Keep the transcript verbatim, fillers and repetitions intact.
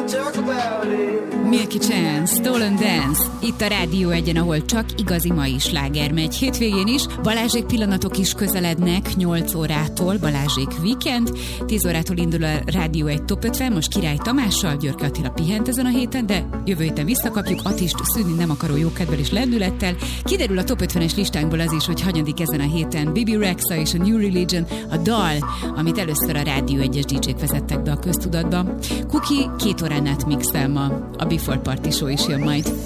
Milky Chance, Stolen Dance. Itt a Rádió Egyen, ahol csak igazi mai sláger megy. Hétvégén is Balázsék pillanatok is közelednek nyolc órától. Balázsék Weekend. tíz órától indul a Rádió Egy Top ötven. Most Király Tamással, Györke Attila pihent ezen a héten, de jövő héten visszakapjuk Attist szűnni nem akaró jókedvel és lendülettel. Kiderül a Top ötvenes listánkból az is, hogy hanyadik ezen a héten Bibi Rexha és a New Religion, a dal, amit először a Rádió Egyes dé jék vezettek be a köztudatba. Kuki két órán át mixel ma. A Before Party Show is jön majd.